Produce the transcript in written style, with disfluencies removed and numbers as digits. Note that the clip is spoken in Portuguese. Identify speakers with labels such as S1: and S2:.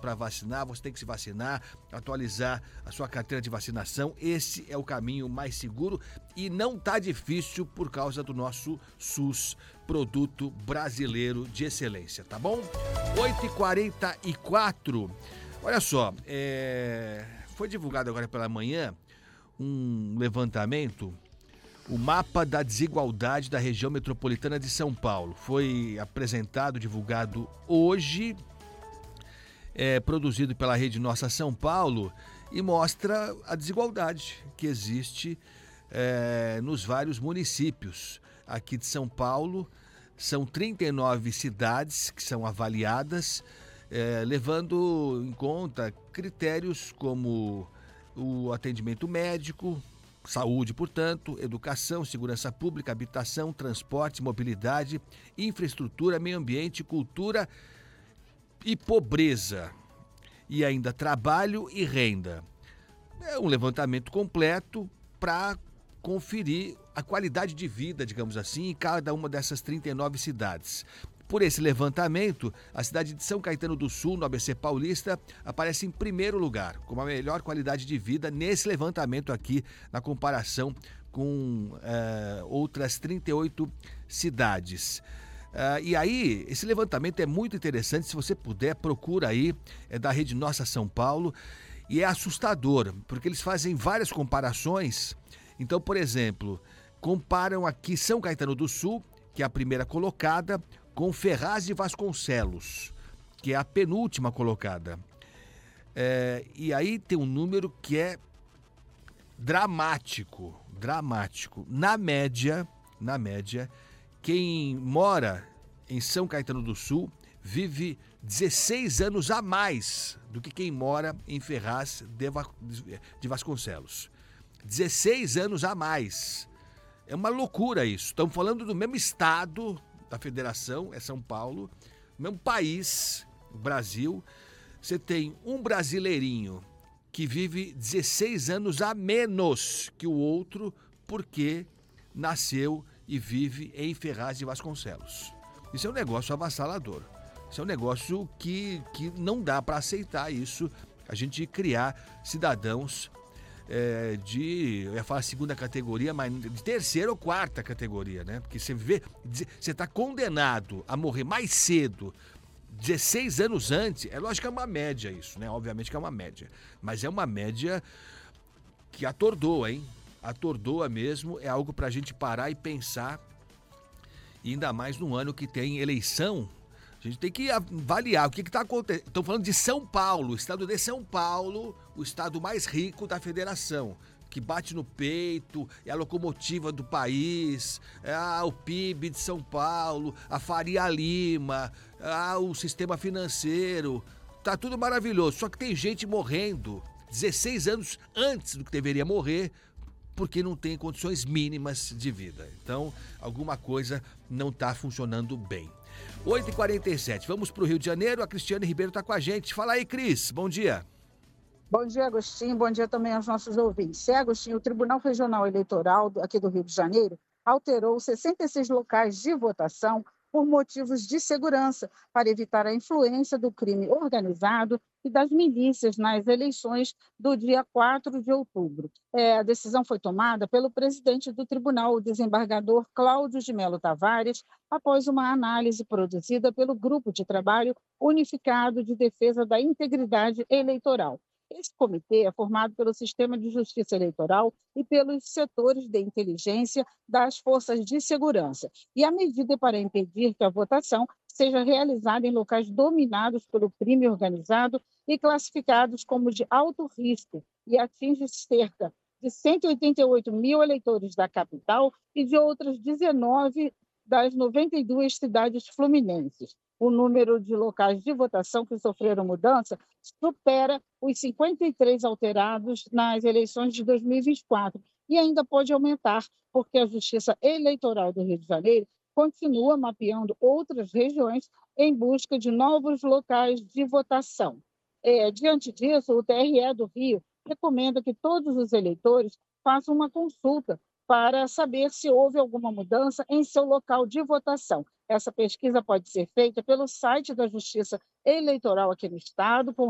S1: para vacinar, você tem que se vacinar, atualizar a sua carteira de vacinação. Esse é o caminho mais seguro e não tá difícil por causa do nosso SUS, produto brasileiro de excelência, tá bom? 8h44. Olha só, foi divulgado agora pela manhã um levantamento, o mapa da desigualdade da região metropolitana de São Paulo. Foi apresentado, divulgado hoje, produzido pela Rede Nossa São Paulo, e mostra a desigualdade que existe nos vários municípios aqui de São Paulo. São 39 cidades que são avaliadas, levando em conta critérios como o atendimento médico, saúde, portanto, educação, segurança pública, habitação, transporte, mobilidade, infraestrutura, meio ambiente, cultura e pobreza. E ainda trabalho e renda. É um levantamento completo para conferir a qualidade de vida, digamos assim, em cada uma dessas 39 cidades. Por esse levantamento, a cidade de São Caetano do Sul, no ABC Paulista, aparece em primeiro lugar, com a melhor qualidade de vida nesse levantamento aqui, na comparação com outras 38 cidades. E aí, esse levantamento é muito interessante, se você puder, procura aí, é da Rede Nossa São Paulo, e é assustador, porque eles fazem várias comparações. Então, por exemplo, comparam aqui São Caetano do Sul, que é a primeira colocada, com Ferraz de Vasconcelos, que é a penúltima colocada. E aí tem um número que é dramático. Na média, quem mora em São Caetano do Sul vive 16 anos a mais do que quem mora em Ferraz de Vasconcelos. 16 anos a mais. É uma loucura isso. Estamos falando do mesmo estado da federação, é São Paulo, mesmo país, o Brasil. Você tem um brasileirinho que vive 16 anos a menos que o outro porque nasceu e vive em Ferraz de Vasconcelos. Isso é um negócio avassalador. Isso é um negócio que não dá para aceitar isso, a gente criar cidadãos eu ia falar segunda categoria, mas de terceira ou quarta categoria, né? Porque você está condenado a morrer mais cedo, 16 anos antes. É lógico que é uma média isso, né? Obviamente que é uma média, mas é uma média que atordoa, hein? Atordoa mesmo, é algo para a gente parar e pensar, e ainda mais num ano que tem eleição. A gente tem que avaliar o que está acontecendo. Estão falando de São Paulo, o estado de São Paulo, o estado mais rico da federação, que bate no peito, é a locomotiva do país, o PIB de São Paulo, a Faria Lima, o sistema financeiro. Tá tudo maravilhoso, só que tem gente morrendo 16 anos antes do que deveria morrer, porque não tem condições mínimas de vida. Então, alguma coisa não está funcionando bem. 8h47, vamos para o Rio de Janeiro, a Cristiane Ribeiro está com a gente. Fala aí, Cris, bom dia.
S2: Bom dia, Agostinho, bom dia também aos nossos ouvintes. Agostinho, o Tribunal Regional Eleitoral aqui do Rio de Janeiro alterou 66 locais de votação por motivos de segurança, para evitar a influência do crime organizado e das milícias nas eleições do dia 4 de outubro. A decisão foi tomada pelo presidente do tribunal, o desembargador Cláudio de Melo Tavares, após uma análise produzida pelo Grupo de Trabalho Unificado de Defesa da Integridade Eleitoral. Esse comitê é formado pelo Sistema de Justiça Eleitoral e pelos setores de inteligência das forças de segurança. E a medida é para impedir que a votação seja realizada em locais dominados pelo crime organizado e classificados como de alto risco e atinge cerca de 188 mil eleitores da capital e de outras 19 das 92 cidades fluminenses. O número de locais de votação que sofreram mudança supera os 53 alterados nas eleições de 2024 e ainda pode aumentar, porque a Justiça Eleitoral do Rio de Janeiro continua mapeando outras regiões em busca de novos locais de votação. Diante disso, o TRE do Rio recomenda que todos os eleitores façam uma consulta para saber se houve alguma mudança em seu local de votação. Essa pesquisa pode ser feita pelo site da Justiça Eleitoral aqui no Estado, com